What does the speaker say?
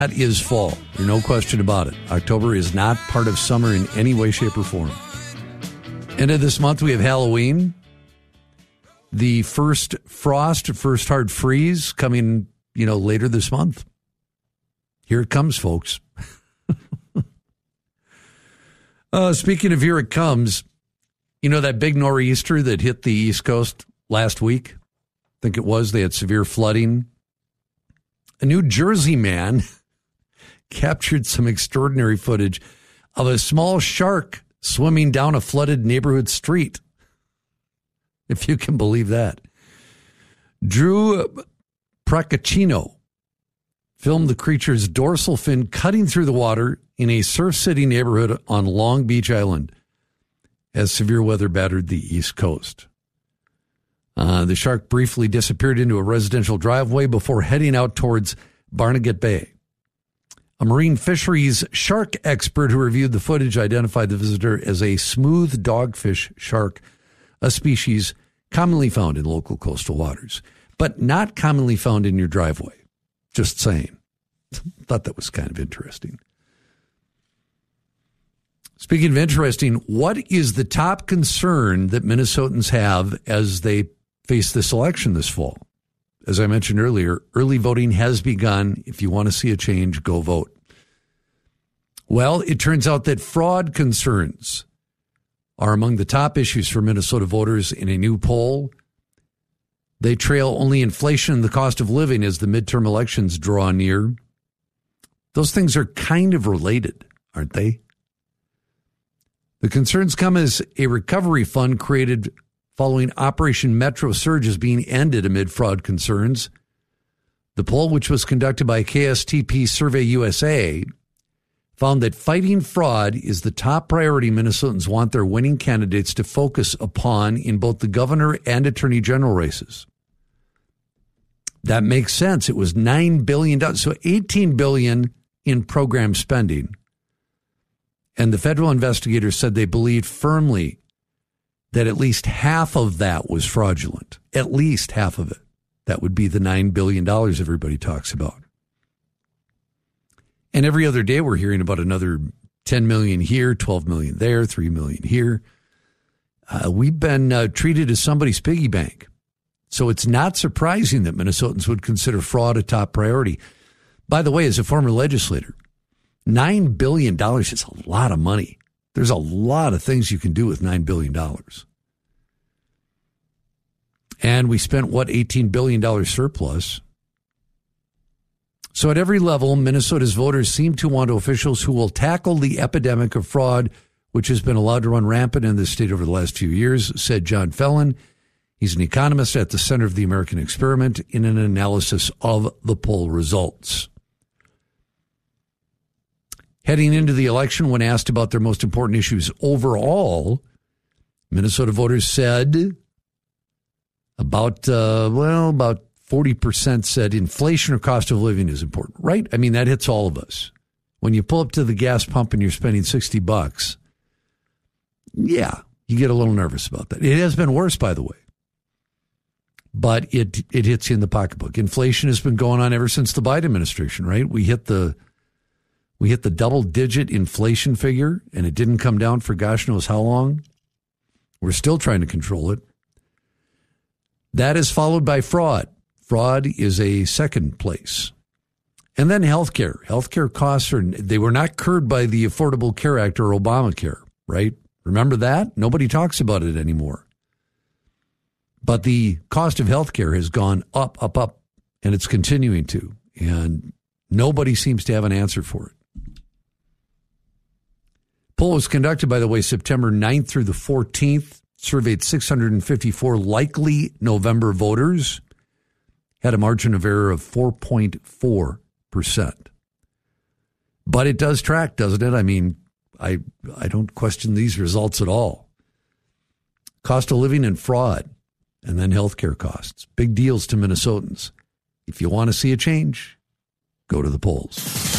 That is fall. There's no question about it. October is not part of summer in any way, shape, or form. End of this month, we have Halloween. The first frost, first hard freeze coming, later this month. Here it comes, folks. Speaking of here it comes, that big nor'easter that hit the East Coast last week? I think it was. They had severe flooding. A New Jersey man captured some extraordinary footage of a small shark swimming down a flooded neighborhood street. If you can believe that. Drew Procaccino filmed the creature's dorsal fin cutting through the water in a Surf City neighborhood on Long Beach Island as severe weather battered the East Coast. The shark briefly disappeared into a residential driveway before heading out towards Barnegat Bay. A marine fisheries shark expert who reviewed the footage identified the visitor as a smooth dogfish shark, a species commonly found in local coastal waters, but not commonly found in your driveway. Just saying. Thought that was kind of interesting. Speaking of interesting, what is the top concern that Minnesotans have as they face this election this fall? As I mentioned earlier, early voting has begun. If you want to see a change, go vote. Well, it turns out that fraud concerns are among the top issues for Minnesota voters in a new poll. They trail only inflation and the cost of living as the midterm elections draw near. Those things are kind of related, aren't they? The concerns come as a recovery fund created following Operation Metro Surge is being ended amid fraud concerns. The poll, which was conducted by KSTP Survey USA, found that fighting fraud is the top priority Minnesotans want their winning candidates to focus upon in both the governor and attorney general races. That makes sense. It was $9 billion, so $18 billion in program spending. And the federal investigators said they believed firmly that at least half of that was fraudulent. At least half of it. That would be the $9 billion everybody talks about. And every other day we're hearing about another 10 million here, 12 million there, 3 million here. We've been treated as somebody's piggy bank. So it's not surprising that Minnesotans would consider fraud a top priority. By the way, as a former legislator, $9 billion is a lot of money. There's a lot of things you can do with $9 billion. And we spent, $18 billion surplus. So at every level, Minnesota's voters seem to want officials who will tackle the epidemic of fraud, which has been allowed to run rampant in the state over the last few years, said John Fellon. He's an economist at the Center of the American Experiment in an analysis of the poll results. Heading into the election, when asked about their most important issues overall, Minnesota voters said about 40% said inflation or cost of living is important, right? I mean, that hits all of us. When you pull up to the gas pump and you're spending $60, yeah, you get a little nervous about that. It has been worse, by the way. But it hits you in the pocketbook. Inflation has been going on ever since the Biden administration, right? We hit the double-digit inflation figure, and it didn't come down for gosh knows how long. We're still trying to control it. That is followed by fraud. Fraud is a second place. And then healthcare. Healthcare costs they were not curbed by the Affordable Care Act or Obamacare, right? Remember that? Nobody talks about it anymore. But the cost of healthcare has gone up, and it's continuing to. And nobody seems to have an answer for it. Poll was conducted, by the way, September 9th through the 14th, surveyed 654 likely November voters, had a margin of error of 4.4%. But it does track, doesn't it? I mean, I don't question these results at all. Cost of living and fraud, and then healthcare costs. Big deals to Minnesotans. If you want to see a change, go to the polls.